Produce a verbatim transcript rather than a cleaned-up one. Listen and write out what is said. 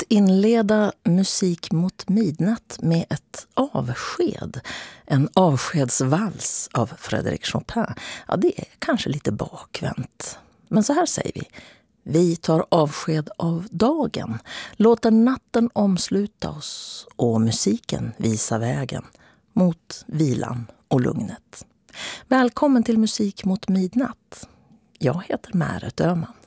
inleda Musik mot midnatt med ett avsked, en avskedsvals av Frédéric Chopin, ja, det är kanske lite bakvänt. Men så här säger vi: vi tar avsked av dagen, låter natten omsluta oss och musiken visa vägen mot vilan och lugnet. Välkommen till Musik mot midnatt. Jag heter Märet Öhman.